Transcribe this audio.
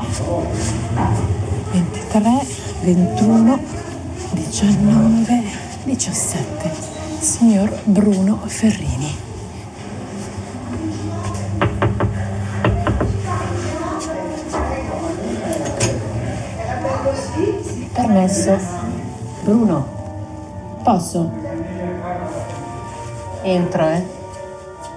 23, 21, 19, 17. Signor Bruno Ferrini. Permesso. Bruno, posso? Entro,